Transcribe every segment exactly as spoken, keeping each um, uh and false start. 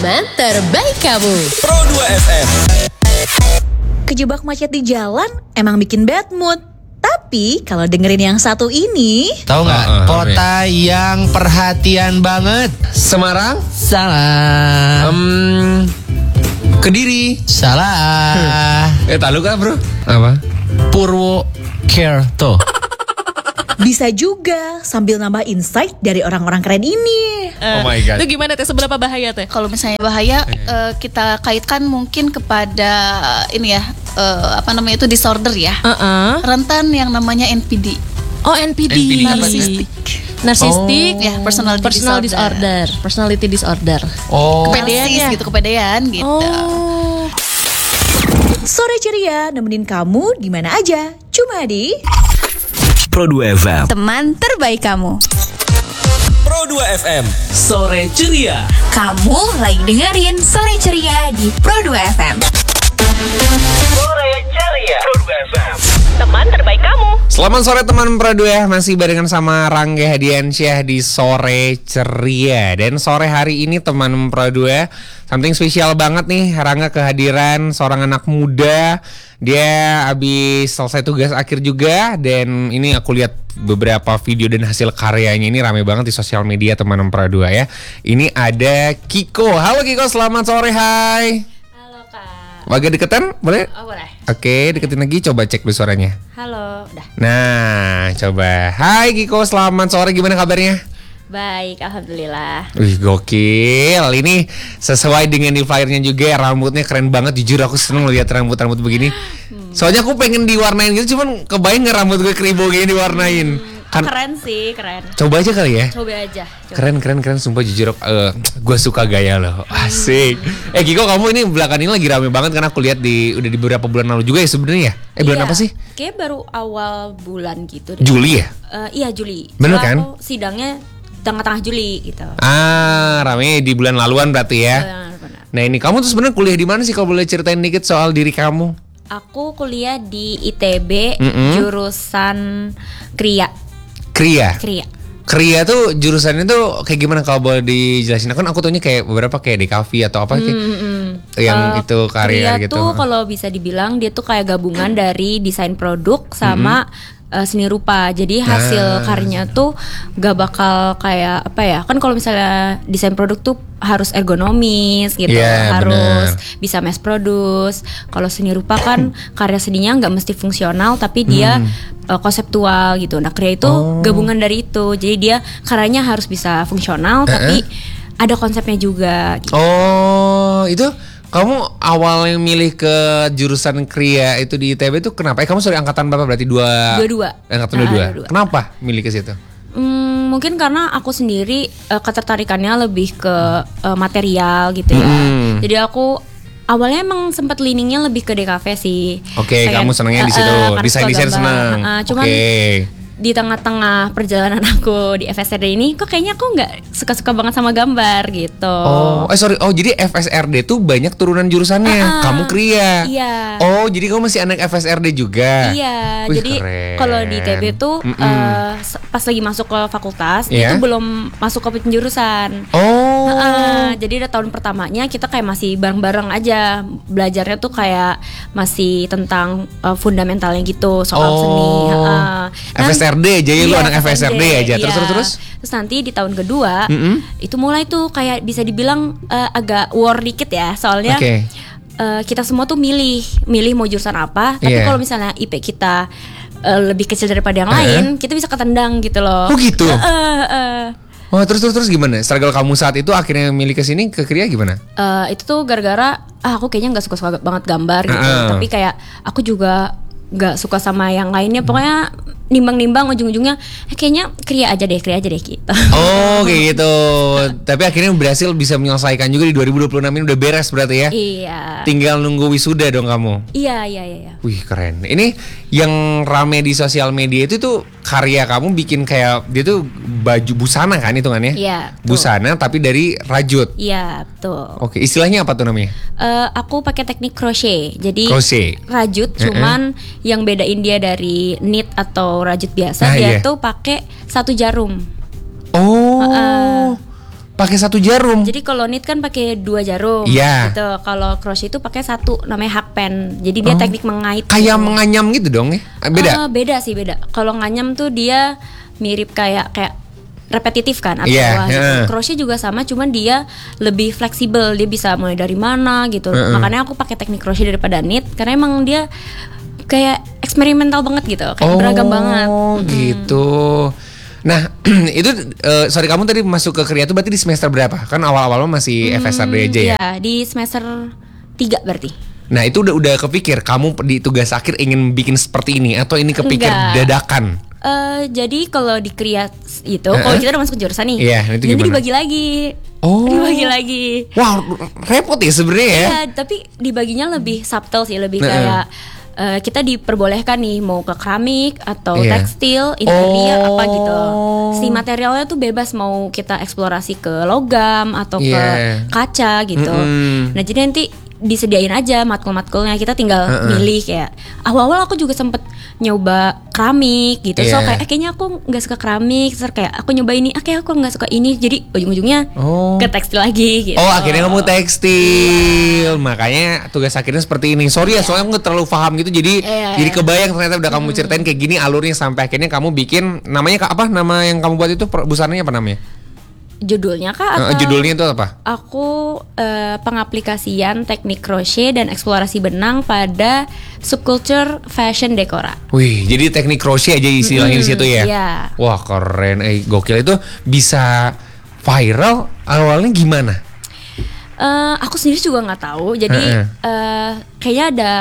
Teman terbaik kamu. Pro dua F M. Kejebak macet di jalan emang bikin bad mood. Tapi kalau dengerin yang satu ini, tahu nggak? Uh, uh, Kota yang perhatian banget. Semarang? Salah. Um, Kediri? Salah. Eh, tahu kan bro? Apa? Purwokerto. bisa juga sambil nambah insight dari orang-orang keren ini. Oh my God. Itu gimana teh? Seberapa bahaya teh? Kalau misalnya bahaya, uh, kita kaitkan mungkin kepada ini ya, uh, apa namanya itu disorder ya, Uh-uh. rentan yang namanya N P D. Oh N P D. N P D apa tuh? Narsistik. Narsistik. Ya, personality Personal disorder. disorder. Personality disorder. Oh. Kepedean Narsis ya? gitu, kepedean gitu. Oh. Sore ceria nemenin kamu di mana aja. Cuma di Pro dua F M. Teman terbaik kamu. Pro dua F M. Sore ceria. Kamu lagi dengerin Sore Ceria di Pro dua F M. Sore ceria. Pro dua F M. Teman terbaik kamu. Selamat sore teman Pro dua, masih barengan sama Rangga Hadiansyah di Sore Ceria. Dan sore hari ini teman Pro dua, something spesial banget nih. Rangga kehadiran seorang anak muda. Dia habis selesai tugas akhir juga. Dan ini aku lihat beberapa video dan hasil karyanya ini rame banget di sosial media teman Pro dua ya. Ini ada Kiko. Halo Kiko, selamat sore, hai. Halo Kak. Agak deketan, boleh? Oh boleh. Oke, deketin lagi, coba cek dulu suaranya. Halo, udah. Nah, coba. Hai Kiko, selamat sore. Gimana kabarnya? Baik, alhamdulillah. Wih, gokil. Ini sesuai dengan di flyernya juga. Rambutnya keren banget. Jujur aku seneng lihat rambut-rambut begini. Soalnya aku pengen diwarnain gitu, cuman kebayang nggak rambut gue keribo gini diwarnain. Kan, Keren sih, keren. coba aja kali ya. Coba aja. Coba. Keren, keren, keren. Sumpah jujur, uh, gue suka gaya lo. Asik. Eh Kiko, kamu ini belakangan ini lagi rame banget karena aku lihat di udah di beberapa bulan lalu juga ya sebenarnya. Ya? Eh bulan Iya, apa sih? Kayak baru awal bulan gitu deh. Juli ya? Eh, iya Juli. Bener Soalnya kan? aku sidangnya tengah-tengah Juli gitu. Ah, rame di bulan laluan berarti ya. Benar-benar. Nah ini kamu tuh sebenarnya kuliah di mana sih, kalau boleh ceritain dikit soal diri kamu? Aku kuliah di I T B, Mm-mm. jurusan Kria. Kria. Kria. Kria tuh jurusannya tuh kayak gimana kalau boleh dijelasin? Kan aku taunya kayak beberapa kayak di kafe atau apa kayak yang Uh, itu karya Kria gitu. tuh kalau bisa dibilang dia tuh kayak gabungan dari desain produk sama uh, seni rupa. Jadi hasil Ah. karyanya tuh gak bakal kayak apa ya? Kan kalau misalnya desain produk tuh harus ergonomis gitu, Iya, harus bener. bisa mass produce. Kalau seni rupa kan karya seninya nggak mesti fungsional, tapi dia uh, konseptual gitu. Nah, Kria itu Oh. gabungan dari itu. Jadi dia karyanya harus bisa fungsional, tapi ada konsepnya juga. Gitu. Oh, itu kamu awalnya milih ke jurusan Kria itu di I T B itu kenapa? Eh kamu sorry angkatan berapa berarti? Dua. Dua-dua. Angkatan Ah, dua-dua. dua-dua. Kenapa milih ke situ? Hmm, mungkin karena aku sendiri uh, ketertarikannya lebih ke uh, material gitu ya. Hmm. Jadi aku awalnya emang sempat leaningnya lebih ke D K V sih. Oke, Kayak, kamu senangnya di uh, situ. uh, karena Desain-desain suka gambar. senang. Uh, cuman Oke. di tengah-tengah perjalanan aku di F S R D ini, kok kayaknya aku nggak suka-suka banget sama gambar gitu. Oh, eh sorry. Oh, jadi F S R D tuh banyak turunan jurusannya. Ah, Kamu Kria. Iya. Oh, jadi kamu masih anak F S R D juga. Iya, Wih, jadi keren. kalau di I T B tuh Mm-mm. uh, se- pas lagi masuk ke fakultas Iya. itu belum masuk ke penjurusan. Oh. Heeh, jadi ada tahun pertamanya kita kayak masih bareng-bareng aja belajarnya tuh kayak masih tentang uh, fundamentalnya gitu soal Oh. seni. Heeh. F S R D aja ya, lu anak F S R D aja. Terus, iya. terus, terus? Terus nanti di tahun kedua Mm-mm. itu mulai tuh kayak bisa dibilang uh, agak war dikit ya, soalnya Oke. uh, kita semua tuh milih milih mau jurusan apa. Tapi Iya. kalau misalnya I P kita uh, lebih kecil daripada yang Uh-huh. lain, kita bisa ketendang gitu loh. Oh, gitu? Heeh, heeh. Oh, terus terus terus gimana? Struggle kamu saat itu akhirnya milih ke sini ke Kria gimana? Eh, itu tuh gara-gara ah aku kayaknya nggak suka-suka banget gambar gitu, Uh-uh. tapi kayak aku juga nggak suka sama yang lainnya, pokoknya nimbang-nimbang ujung-ujungnya eh, kayaknya Kria aja deh, Kria aja deh gitu. Oh, kayak gitu. Tapi akhirnya berhasil bisa menyelesaikan juga di dua ribu dua puluh enam ini udah beres berarti ya? Iya. Tinggal nunggu wisuda dong kamu. Iya, iya, iya, iya. Wih, keren. Ini yang rame di sosial media itu tuh karya kamu bikin kayak dia tuh baju busana kan hitungannya? Iya, betul. Busana tapi dari rajut. Iya, betul. Oke, istilahnya apa tuh namanya? Eh, aku pakai teknik crochet. Jadi Crochet. rajut, cuman yang bedain dia dari knit atau rajut biasa, Ah, dia iya. tuh pakai satu jarum. Oh. Heeh. pakai satu jarum. Jadi kalau knit kan pakai dua jarum. Iya. Gitu. Kalau crochet itu pakai satu, namanya hakpen. Jadi dia Oh. teknik mengait. Kayak gitu. menganyam gitu dong ya? Eh, Beda. Eh, beda sih beda. Kalau nganyam tuh dia mirip kayak kayak repetitif kan atau Iya, wah, gitu. heeh. Crochet juga sama, cuman dia lebih fleksibel. Dia bisa mulai dari mana gitu. Heeh. Makanya aku pakai teknik crochet daripada knit karena emang dia kayak eksperimental banget gitu, kayak beragam banget. Oh gitu. Nah itu eh, sorry kamu tadi masuk ke Kriya tuh berarti di semester berapa? Kan awal-awal masih F S R D aja ya? Iya, di semester tiga berarti. Nah itu udah udah kepikir kamu di tugas akhir ingin bikin seperti ini atau ini kepikir Enggak. dadakan? Eh, jadi kalau di Kriya itu, Heeh. kalau kita udah masuk ke jurusan nih, Iya, itu jadi gimana? dibagi lagi. Oh. Dibagi lagi. Wah repot ya sebenarnya ya. Iya, tapi dibaginya lebih subtle sih, lebih Heeh. kayak eh, kita diperbolehkan nih mau ke keramik atau Iya. tekstil, interior Oh. apa gitu. Si materialnya tuh bebas mau kita eksplorasi ke logam atau Iya. ke kaca gitu. Mm-mm. Nah, jadi nanti disediain aja matkul-matkulnya, kita tinggal Heeh. milih kayak awal-awal aku juga sempet nyoba keramik gitu. So Iya. kayak eh, kayaknya aku nggak suka keramik, terus kayak aku nyoba ini, ah kayak aku nggak suka ini. Jadi ujung-ujungnya Oh. ke tekstil lagi gitu. Oh akhirnya kamu tekstil. Makanya tugas akhirnya seperti ini. Sorry ya soalnya aku nggak terlalu paham gitu. Jadi Iya, jadi iya. kebayang ternyata udah kamu ceritain kayak gini alurnya sampai akhirnya kamu bikin namanya apa? Nama yang kamu buat itu per- busananya apa namanya? Judulnya kah Eh, atau judulnya itu apa? Aku eh, pengaplikasian teknik crochet dan eksplorasi benang pada subculture fashion dekora. Wih, jadi teknik crochet aja istilahnya di situ ya. iya. Wah, keren. Eh, gokil itu bisa viral awalnya gimana? Eh, aku sendiri juga nggak tahu. Jadi Heeh. eh, kayaknya ada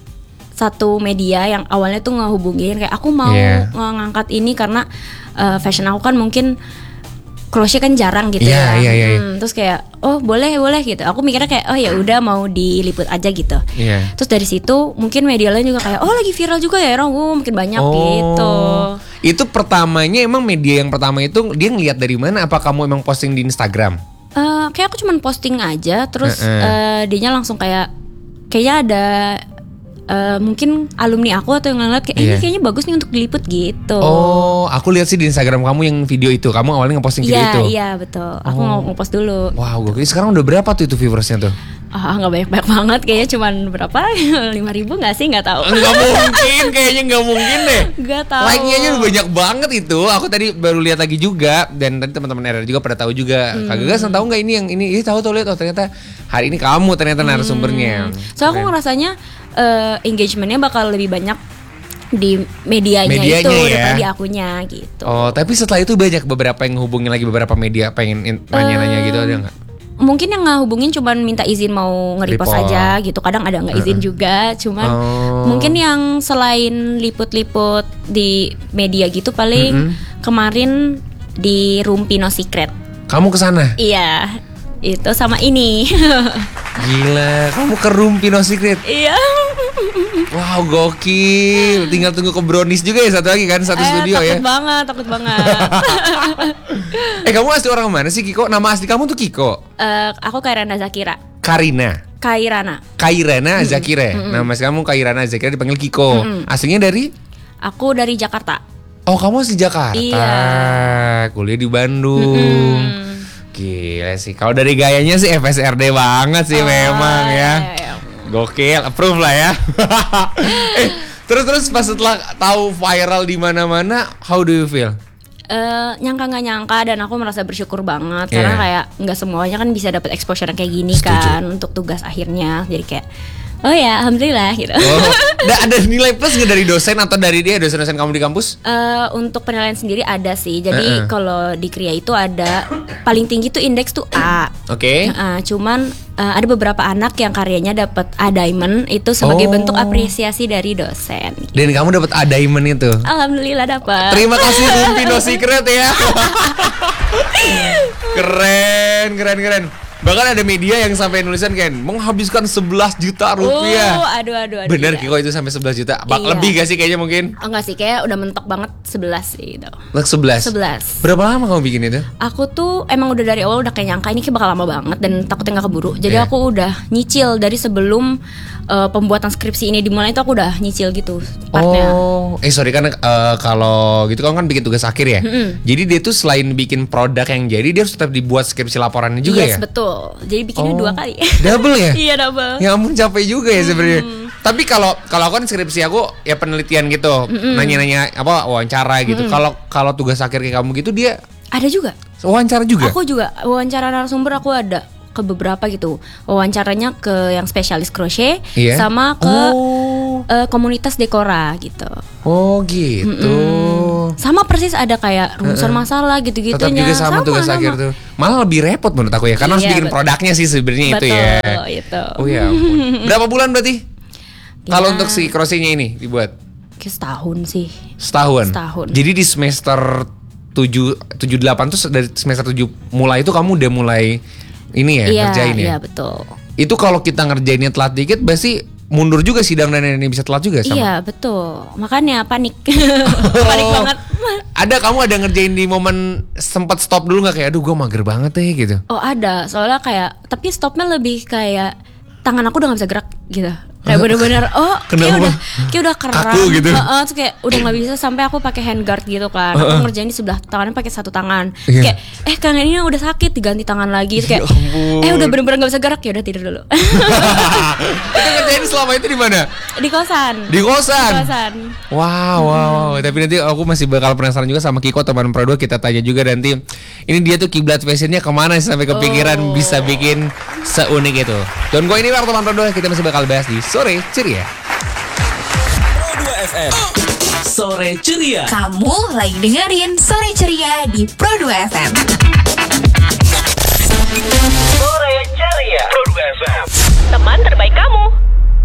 satu media yang awalnya tuh ngehubungin kayak aku mau Iya. ngangkat ini karena eh, fashion aku kan mungkin crochet kan jarang gitu Iya, ya. iya, iya. Hmm, terus kayak oh boleh boleh gitu. Aku mikirnya kayak oh ya udah mau diliput aja gitu. Iya. Terus dari situ mungkin media lain juga kayak oh lagi viral juga ya Rong, oh, mungkin banyak gitu. Itu pertamanya emang media yang pertama itu dia ngeliat dari mana? Apa kamu emang posting di Instagram? Eh, kayak aku cuman posting aja, terus Heeh. eh, dianya langsung kayak kayaknya ada eh, mungkin alumni aku atau yang ngeliat kayak eh, Iya. ini kayaknya bagus nih untuk diliput gitu. Oh, aku lihat sih di Instagram kamu yang video itu. Kamu awalnya ngeposting video Iya itu. iya betul. Aku Oh. mau ngepost dulu. Wow, gokil. Sekarang udah berapa tuh itu viewersnya tuh? Ah nggak banyak banyak banget, kayaknya cuman berapa lima ribu nggak sih nggak tahu. Enggak mungkin, kayaknya nggak mungkin deh. Nggak tahu. Like-nya aja udah banyak banget itu. Aku tadi baru lihat lagi juga dan tadi teman-teman R R juga pada tahu juga. Hmm. Kak Gagas tahu nggak ini yang ini? Ih, tahu tuh lihat oh ternyata hari ini kamu ternyata narasumbernya. So aku Keren. ngerasanya eh, engagementnya bakal lebih banyak di medianya, Medianya itu ya. daripada di akunya gitu. Oh, tapi setelah itu banyak beberapa yang hubungin lagi beberapa media pengen in- nanya-nanya gitu ada nggak? Mungkin yang ngehubungin cuman minta izin mau nge-repost Repost. aja gitu. Kadang ada nggak izin juga. Cuman Oh. mungkin yang selain liput-liput di media gitu paling kemarin di Rumpi No Secret. Kamu ke sana? Iya, itu sama ini. Gila, kamu ke Rumpi No Secret. Iya. Wow, gokil. Tinggal tunggu ke Brownies juga ya satu lagi kan satu Eh, studio takut ya. banget, takut banget. Eh, kamu asli orang mana sih Kiko? Nama asli kamu tuh Kiko. Eh, aku Kairana Zakira. Karina. Kairana. Kairana Zakira. Nama asli kamu Kairana Zakira dipanggil Kiko. Aslinya dari? Aku dari Jakarta. Oh, kamu asli Jakarta. Iya. Kuliah di Bandung. Gila sih. Kalau dari gayanya sih F S R D banget sih memang ya. iya, iya. Gokil, approve lah ya. eh, terus terus pas setelah tahu viral di mana-mana, how do you feel? Eh, nyangka nggak nyangka dan aku merasa bersyukur banget Iya. karena kayak nggak semuanya kan bisa dapat exposure yang kayak gini Setuju. kan untuk tugas akhirnya, jadi kayak oh ya alhamdulillah gitu. Oh, da- ada nilai plus nggak dari dosen atau dari dia dosen-dosen kamu di kampus? Eh, untuk penilaian sendiri ada sih, jadi Heeh. kalau di Kriya itu ada paling tinggi tuh indeks tuh A. Oke. Heeh, cuman eh, ada beberapa anak yang karyanya dapat A diamond itu sebagai Oh. bentuk apresiasi dari dosen. Dan kamu dapat A diamond itu. Alhamdulillah dapat. Terima kasih Rumpi No Secret ya. Keren, keren, keren. Bahkan ada media yang sampai nulisan kan menghabiskan sebelas juta rupiah. Oh, aduh aduh aduh. Bener iya. Kiko itu sampai sebelas juta. Bak Iya. Lebih gak sih kayaknya mungkin? Enggak sih, kayak udah mentok banget sebelas sih gitu. Lek sebelas. sebelas. Berapa lama kamu bikin itu? Aku tuh emang udah dari awal udah kayak nyangka ini kayak bakal lama banget dan takutnya nggak keburu. Jadi Iya. aku udah nyicil dari sebelum uh, pembuatan skripsi ini dimulai itu aku udah nyicil gitu partnya. Oh, eh sorry kan eh, kalau gitu kamu kan bikin tugas akhir ya. Mm-mm. Jadi dia tuh selain bikin produk yang jadi dia harus tetap dibuat skripsi laporannya juga yes, ya. betul. Jadi bikinnya Oh, dua kali. double ya? Iya double. Ya ampun capek juga ya sebenarnya. Tapi kalau kalau aku kan skripsi aku ya penelitian gitu, nanya-nanya apa wawancara gitu. Kalau kalau tugas akhir kayak kamu gitu dia Ada juga. wawancara juga. Aku juga wawancara narasumber aku ada ke beberapa gitu. Wawancaranya ke yang spesialis crochet Iya. sama ke Oh. uh, komunitas dekora gitu. Oh gitu. Sama persis ada kayak rumusan masalah gitu-gitunya. Tetap juga sama, tugas akhir tuh. Malah lebih repot menurut aku ya, karena harus Iya, bikin betul. produknya sih sebenarnya itu ya. Betul, itu. Oh ya ampun. Berapa bulan berarti? Kalau Ya. untuk si crochetnya ini dibuat Kayak setahun sih. setahun. Setahun. Jadi di semester tujuh tujuh delapan tuh dari semester tujuh mulai itu kamu udah mulai ini ya Iya, ngerjain ya. iya betul. Itu kalau kita ngerjainnya telat dikit berarti mundur juga sidang dan ini bisa telat juga sama. Iya betul. Makanya panik. Panik banget. Ada kamu ada ngerjain di momen sempat stop dulu nggak kayak aduh gue mager banget deh gitu. Oh ada. Soalnya kayak tapi stopnya lebih kayak tangan aku udah nggak bisa gerak gitu. Kayak bener-bener oh kayak Kenapa? udah kayak udah kram. Kaku gitu? Heeh, terus kayak udah nggak bisa sampai aku pakai handguard gitu kan. Aku ngerjain di sebelah tangannya pakai satu tangan. Iya. Kayak eh kan ini udah sakit diganti tangan lagi. Terus kayak Ya ampun. eh udah bener-bener nggak bisa gerak ya udah tidur dulu. Itu ngerjain selama itu di mana? Di kosan. Di kosan. Di kosan. Wow, wow, wow. Tapi nanti aku masih bakal penasaran juga sama Kiko teman Pro dua, kita tanya juga nanti. Ini dia tuh kiblat fashionnya kemana sih sampai kepikiran Oh. bisa bikin seunik itu. Don't go anywhere teman Pro dua, kita masih bakal bahas di Sore Ceria. Pro dua F M. Sore Ceria. Kamu lagi dengerin Sore Ceria di Pro dua F M. Sore Ceria. Pro dua F M. Teman terbaik kamu.